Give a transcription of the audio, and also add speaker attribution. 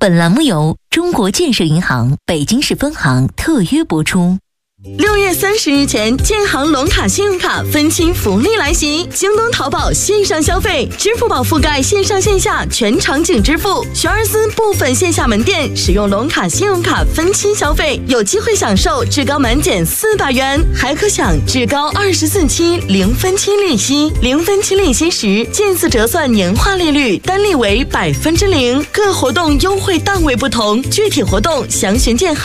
Speaker 1: 本栏目由中国建设银行北京市分行特约播出。
Speaker 2: 6月30日前，建行龙卡信用卡分期福利来袭！京东、淘宝线上消费，支付宝覆盖线上线下全场景支付。学而思部分线下门店使用龙卡信用卡分期消费，有机会享受至高满减400元，还可享至高24期0分期利息。0分期利息时，近似折算年化利率单利为0%，各活动优惠档位不同，具体活动详询建行